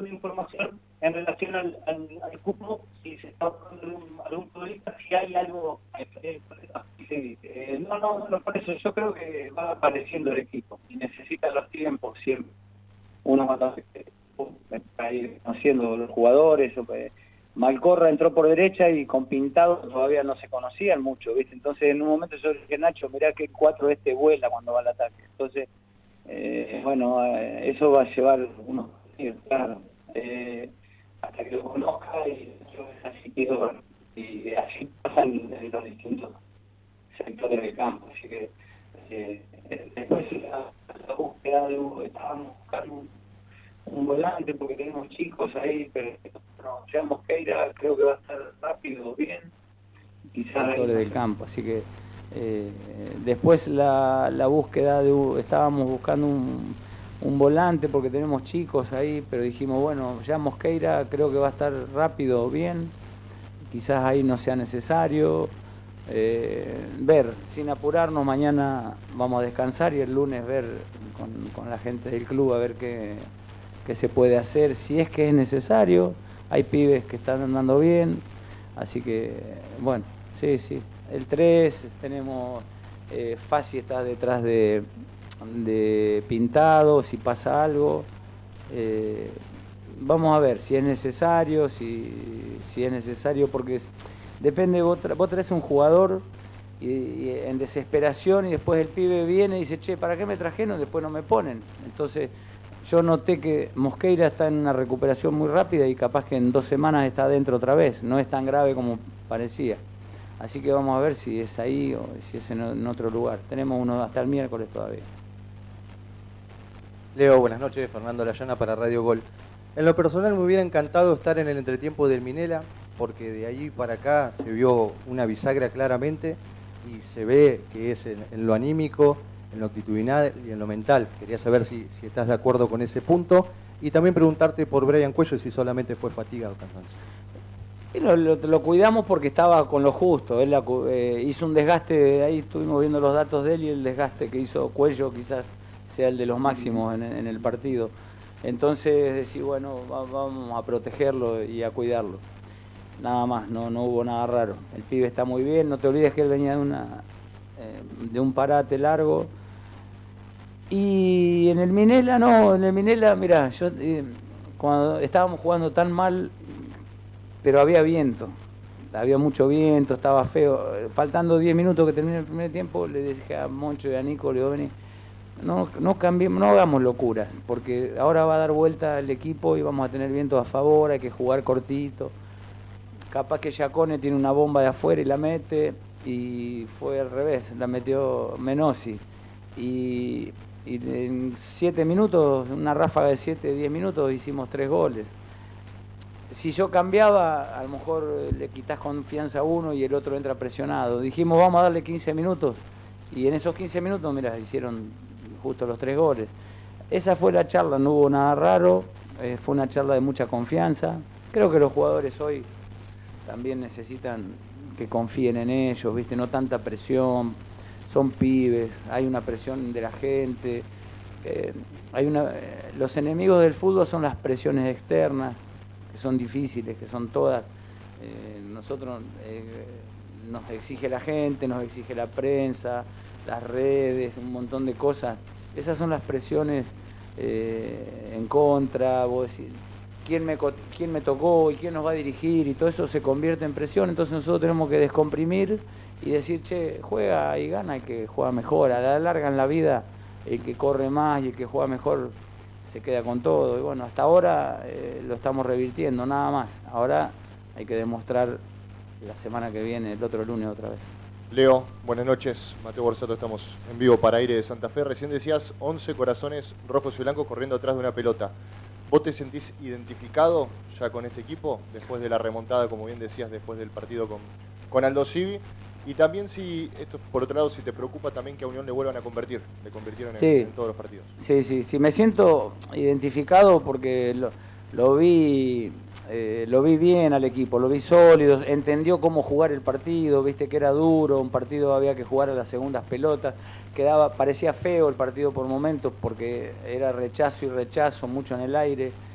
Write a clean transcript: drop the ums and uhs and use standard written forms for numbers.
alguna información en relación al cupo, si se está buscando algún futbolista, si hay algo. Sí, no, por eso yo creo que va apareciendo el equipo y necesita los tiempos siempre. Uno cuando va a ir conociendo los jugadores, Malcorra entró por derecha y con Pintado todavía no se conocían mucho, ¿viste? Entonces en un momento yo dije, Nacho, mirá que el 4 vuela cuando va al ataque. Entonces, eso va a llevar unos días, claro, hasta que lo conozca y yo así quiero, y así pasan en los distintos sectores del campo. Así que después la búsqueda estábamos buscando un volante porque tenemos chicos ahí, pero ya Mosqueira creo que va a estar rápido, bien, quizás sectores del campo, así que después la búsqueda estábamos buscando un volante porque tenemos chicos ahí, pero dijimos, bueno, ya Mosqueira creo que va a estar rápido, bien, quizás ahí no sea necesario. Ver, sin apurarnos, mañana vamos a descansar y el lunes ver con la gente del club a ver qué se puede hacer, si es que es necesario. Hay pibes que están andando bien, así que bueno, sí, el 3 tenemos, Fassi está detrás de Pintado, si pasa algo, vamos a ver si es necesario, si es necesario, porque depende, vos traes un jugador y en desesperación y después el pibe viene y dice, che, ¿para qué me trajeron? Después no me ponen. Entonces yo noté que Mosqueira está en una recuperación muy rápida y capaz que en 2 semanas está adentro otra vez, no es tan grave como parecía. Así que vamos a ver si es ahí o si es en otro lugar. Tenemos uno hasta el miércoles todavía. Leo, buenas noches, Fernando Layana para Radio Gol. En lo personal me hubiera encantado estar en el entretiempo del Minela, porque de allí para acá se vio una bisagra claramente y se ve que es en lo anímico, en lo actitudinal y en lo mental. Quería saber si estás de acuerdo con ese punto y también preguntarte por Brian Cuello si solamente fue fatiga o cansancio. Lo cuidamos porque estaba con lo justo. Él hizo un desgaste, ahí estuvimos viendo los datos de él y el desgaste que hizo Cuello quizás sea el de los máximos en el partido. Entonces decir, bueno, vamos a protegerlo y a cuidarlo. Nada más, no hubo nada raro. El pibe está muy bien, no te olvides que él venía de un parate largo. Y en el Minela, mirá, yo cuando estábamos jugando tan mal, pero había viento, había mucho viento, estaba feo. Faltando 10 minutos que termine el primer tiempo, le dije a Moncho y a Nico, le digo, vení, no cambiemos, no hagamos locuras, porque ahora va a dar vuelta el equipo y vamos a tener viento a favor, hay que jugar cortito. Capaz que Giacone tiene una bomba de afuera y la mete, y fue al revés, la metió Menossi. Y en 7 minutos, una ráfaga de 7-10 minutos, hicimos 3 goles. Si yo cambiaba, a lo mejor le quitas confianza a uno y el otro entra presionado. Dijimos, vamos a darle 15 minutos, y en esos 15 minutos, mira, hicieron justo los 3 goles. Esa fue la charla, no hubo nada raro, fue una charla de mucha confianza. Creo que los jugadores hoy también necesitan que confíen en ellos, ¿viste? No tanta presión, son pibes, hay una presión de la gente, los enemigos del fútbol son las presiones externas, que son difíciles, que son todas. Nosotros nos exige la gente, nos exige la prensa, las redes, un montón de cosas. Esas son las presiones en contra, vos decís, quién me tocó y quién nos va a dirigir, y todo eso se convierte en presión. Entonces nosotros tenemos que descomprimir y decir, che, juega y gana el que juega mejor. A la larga en la vida, el que corre más y el que juega mejor se queda con todo. Y bueno, hasta ahora lo estamos revirtiendo, nada más. Ahora hay que demostrar la semana que viene, el otro lunes otra vez. Leo, buenas noches. Mateo Borsato, estamos en vivo para Aire de Santa Fe. Recién decías 11 corazones rojos y blancos corriendo atrás de una pelota. ¿Vos te sentís identificado ya con este equipo después de la remontada, como bien decías, después del partido con Aldo Civi? Y también, si esto por otro lado, si te preocupa también que a Unión le vuelvan a convertir, le convirtieron en todos los partidos. Sí, me siento identificado porque lo vi bien al equipo, lo vi sólido, entendió cómo jugar el partido, viste que era duro, un partido había que jugar a las segundas pelotas, parecía feo el partido por momentos porque era rechazo y rechazo, mucho en el aire.